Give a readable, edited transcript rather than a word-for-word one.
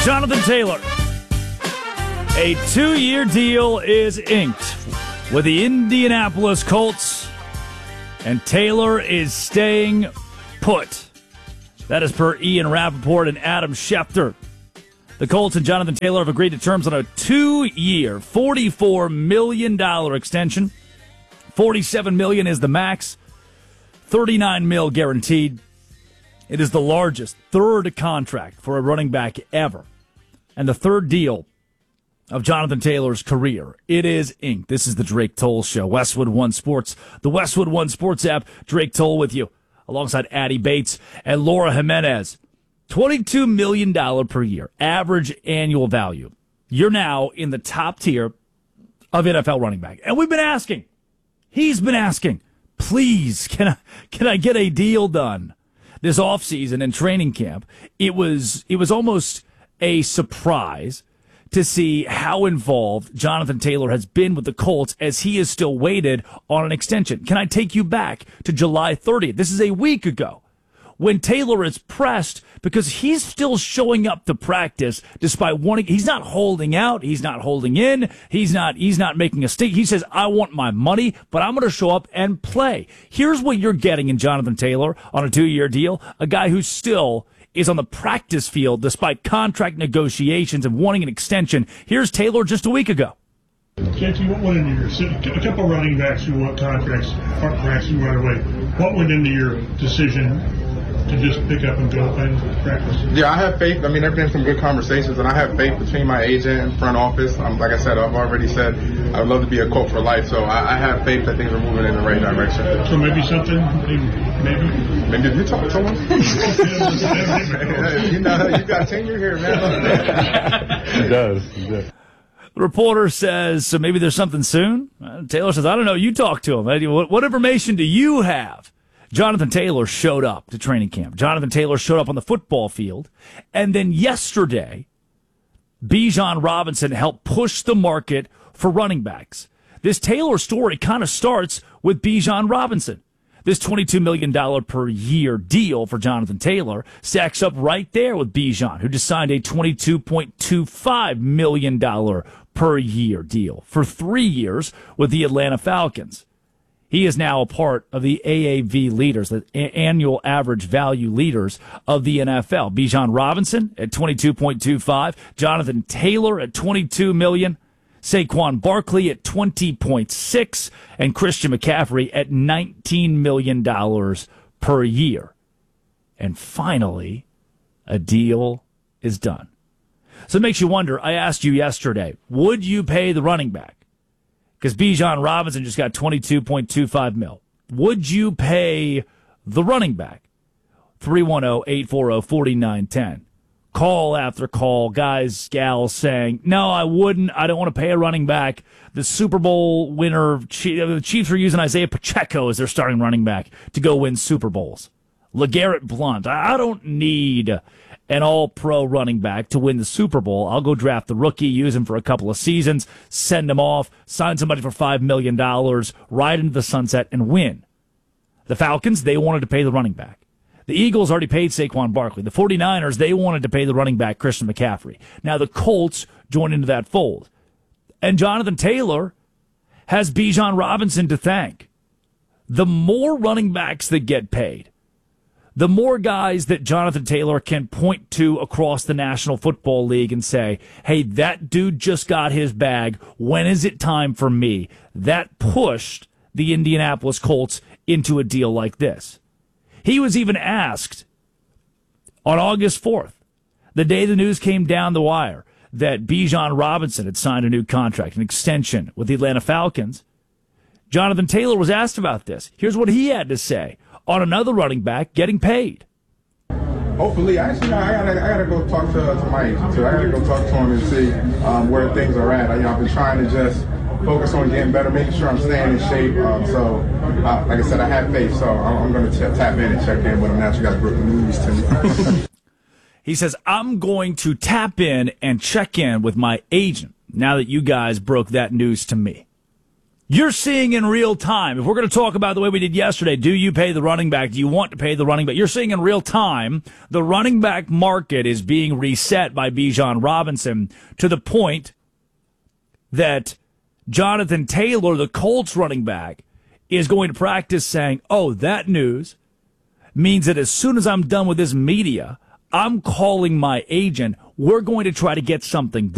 Jonathan Taylor. A 2-year deal is inked with the Indianapolis Colts, and Taylor is staying put. That is per Ian Rappaport and Adam Schefter. The Colts and Jonathan Taylor have agreed to terms on a 2-year, $44 million extension. $47 million is the max, $39 million guaranteed. It is the largest third contract for a running back ever, and the third deal of Jonathan Taylor's career. It is inked. This is the Drake Toll Show, Westwood One Sports, the Westwood One Sports app. Drake Toll with you, alongside Addie Bates and Laura Jimenez. $22 million per year, average annual value. You're now in the top tier of NFL running back. And we've been asking, he's been asking, please, can I get a deal done? This offseason and training camp, it was almost a surprise to see how involved Jonathan Taylor has been with the Colts as he is still waited on an extension. Can I take you back to July 30th? This is a week ago when Taylor is pressed because he's still showing up to practice despite wanting. He's not holding out. He's not holding in. He's not making a stink. He says, I want my money, but I'm going to show up and play. Here's what you're getting in Jonathan Taylor on a 2-year deal. A guy who still is on the practice field despite contract negotiations and wanting an extension. Here's Taylor just a week ago. JT, what went into your, a couple running backs who want contracts, aren't practicing right away. What went into your decision to just pick up and go and practice? Yeah, I have faith. I mean, there have been some good conversations, and I have faith between my agent and front office. Like I said, I've already said I would love to be a Colt for life, so I have faith that things are moving in the right direction. So maybe something, maybe you talk to him. You know, you got tenure here, man. He does. The reporter says, so maybe there's something soon? Taylor says, I don't know. You talk to him. What information do you have? Jonathan Taylor showed up to training camp. Jonathan Taylor showed up on the football field. And then yesterday, Bijan Robinson helped push the market for running backs. This Taylor story kind of starts with Bijan Robinson. This $22 million per year deal for Jonathan Taylor stacks up right there with Bijan, who just signed a $22.25 million per year deal for 3 years with the Atlanta Falcons. He is now a part of the AAV leaders, the annual average value leaders of the NFL. Bijan Robinson at 22.25, Jonathan Taylor at $22 million, Saquon Barkley at 20.6, and Christian McCaffrey at $19 million per year. And finally, a deal is done. So it makes you wonder, I asked you yesterday, would you pay the running back? Because Bijan Robinson just got $22.25 million. Would you pay the running back? 310-840-4910. Call after call, guys, gals saying, no, I wouldn't. I don't want to pay a running back. The Super Bowl winner, the Chiefs are using Isaiah Pacheco as their starting running back to go win Super Bowls. LeGarrette Blount, I don't need an all-pro running back to win the Super Bowl. I'll go draft the rookie, use him for a couple of seasons, send him off, sign somebody for $5 million, ride into the sunset, and win. The Falcons, they wanted to pay the running back. The Eagles already paid Saquon Barkley. The 49ers, they wanted to pay the running back Christian McCaffrey. Now the Colts joined into that fold. And Jonathan Taylor has Bijan Robinson to thank. The more running backs that get paid, the more guys that Jonathan Taylor can point to across the National Football League and say, hey, that dude just got his bag. When is it time for me? That pushed the Indianapolis Colts into a deal like this. He was even asked on August 4th, the day the news came down the wire, that Bijan Robinson had signed a new contract, an extension with the Atlanta Falcons. Jonathan Taylor was asked about this. Here's what he had to say on another running back getting paid. Hopefully, actually, I gotta go talk to my agent too. I gotta go talk to him and see where things are at. I've been trying to just focus on getting better, making sure I'm staying in shape. Like I said, I have faith, so I'm going to tap in and check in with him. Now you guys broke the news to me. He says, I'm going to tap in and check in with my agent now that you guys broke that news to me. You're seeing in real time, if we're going to talk about the way we did yesterday, do you pay the running back? Do you want to pay the running back? You're seeing in real time, the running back market is being reset by Bijan Robinson to the point that Jonathan Taylor, the Colts running back, is going to practice saying, oh, that news means that as soon as I'm done with this media, I'm calling my agent. We're going to try to get something done.